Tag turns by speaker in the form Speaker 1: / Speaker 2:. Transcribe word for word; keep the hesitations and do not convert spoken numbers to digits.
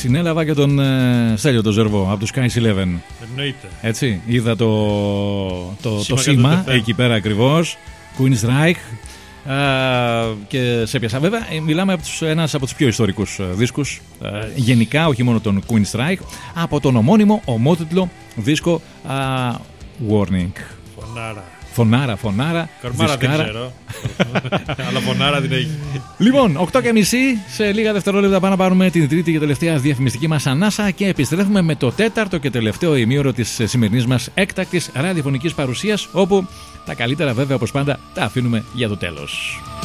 Speaker 1: συνέλαβα και τον ε, Στέλιο τον Ζερβό από τους Skies Eleven.
Speaker 2: Εννοείται.
Speaker 1: Έτσι, είδα το, το, το σήμα εκεί πέρα ακριβώς. Queen's Reich. Uh, και σε πιάσα. Βέβαια, μιλάμε από τους, ένας από τους πιο ιστορικούς uh, δίσκους uh, γενικά, όχι μόνο τον Queen's Reich, από τον ομώνυμο, ομότιτλο δίσκο uh, Warning.
Speaker 2: Φωνάρα.
Speaker 1: Φωνάρα, φωνάρα.
Speaker 2: Κορμάρα δεν ξέρω. Αλλά φωνάρα την έχει.
Speaker 1: Λοιπόν, οκτώ και μισή, σε λίγα δευτερόλεπτα πάμε να πάρουμε την τρίτη και τελευταία διαφημιστική μας ανάσα και επιστρέφουμε με το τέταρτο και τελευταίο ημίωρο της σημερινής μας έκτακτης ραδιοφωνικής παρουσίας, όπου τα καλύτερα βέβαια όπως πάντα τα αφήνουμε για το τέλος.